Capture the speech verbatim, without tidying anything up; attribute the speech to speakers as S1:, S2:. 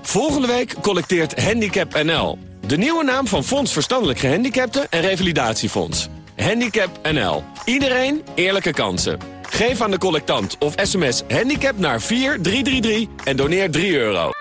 S1: Volgende week collecteert Handicap N L. De nieuwe naam van Fonds Verstandelijk Gehandicapten en Revalidatiefonds. Handicap N L. Iedereen eerlijke kansen. Geef aan de collectant of sms handicap naar vier drie drie drie en doneer drie euro.